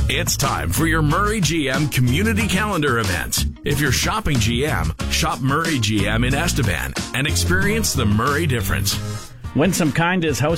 It's time for your Murray GM Community Calendar event. If you're shopping GM, shop Murray GM in Estevan and experience the Murray difference. Winsome Kind is hosting